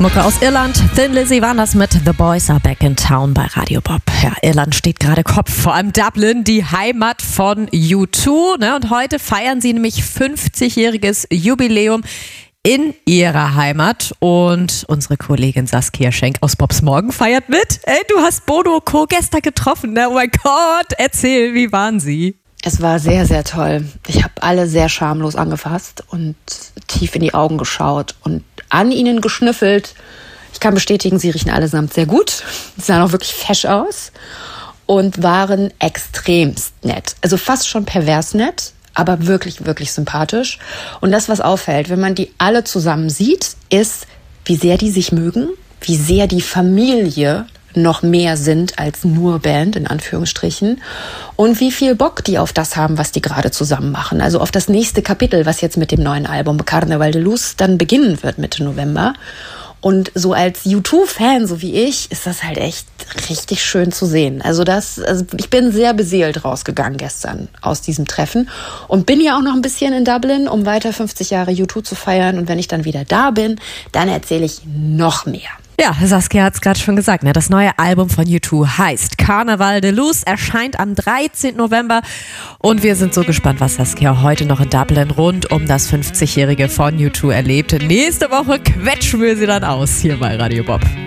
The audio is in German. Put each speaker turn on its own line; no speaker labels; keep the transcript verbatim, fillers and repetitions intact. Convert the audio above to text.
Mucke aus Irland. Thin Lizzy waren das mit The Boys Are Back in Town bei Radio Bob. Ja, Irland steht gerade Kopf, vor allem Dublin, die Heimat von U zwei. Ne? Und heute feiern sie nämlich fünfzigjähriges Jubiläum in ihrer Heimat. Und unsere Kollegin Saskia Schenk aus Bobs Morgen feiert mit. Ey, du hast Bono Co. gestern getroffen, ne? Oh mein Gott, erzähl, wie waren sie?
Es war sehr, sehr toll. Ich habe alle sehr schamlos angefasst und tief in die Augen geschaut und an ihnen geschnüffelt. Ich kann bestätigen, sie riechen allesamt sehr gut. Sie sahen auch wirklich fesch aus und waren extremst nett. Also fast schon pervers nett, aber wirklich, wirklich sympathisch. Und das, was auffällt, wenn man die alle zusammen sieht, ist, wie sehr die sich mögen, wie sehr die Familie noch mehr sind als nur Band, in Anführungsstrichen, und wie viel Bock die auf das haben, was die gerade zusammen machen. Also auf das nächste Kapitel, was jetzt mit dem neuen Album Carnaval de Luz dann beginnen wird Mitte November. Und so als U zwei Fan, so wie ich, ist das halt echt richtig schön zu sehen. Also das, also ich bin sehr beseelt rausgegangen gestern aus diesem Treffen und bin ja auch noch ein bisschen in Dublin, um weiter fünfzig Jahre U zwei zu feiern. Und wenn ich dann wieder da bin, dann erzähle ich noch mehr.
Ja, Saskia hat es gerade schon gesagt, ne? Das neue Album von U zwei heißt Carnaval de Luz, erscheint am dreizehnten November und wir sind so gespannt, was Saskia heute noch in Dublin rund um das fünfzigjährige von U zwei erlebt. Nächste Woche quetschen wir sie dann aus hier bei Radio Bob.